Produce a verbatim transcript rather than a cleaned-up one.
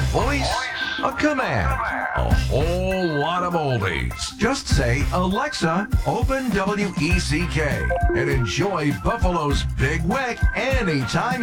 voice, a command, a whole lot of oldies. Just say, Alexa, open W E C K, and enjoy Buffalo's Big Wick anytime